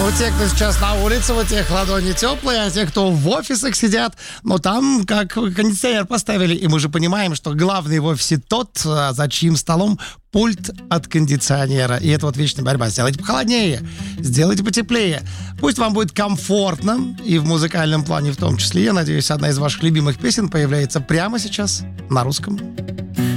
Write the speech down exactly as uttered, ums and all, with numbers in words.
Ну, те, кто сейчас на улице, вот тех ладони теплые, а те, кто в офисах сидят, ну, там как кондиционер поставили, и мы же понимаем, что главный в офисе тот, за чьим столом пульт от кондиционера. И это вот вечная борьба. Сделайте похолоднее, сделайте потеплее. Пусть вам будет комфортно, и в музыкальном плане в том числе. Я надеюсь, одна из ваших любимых песен появляется прямо сейчас на русском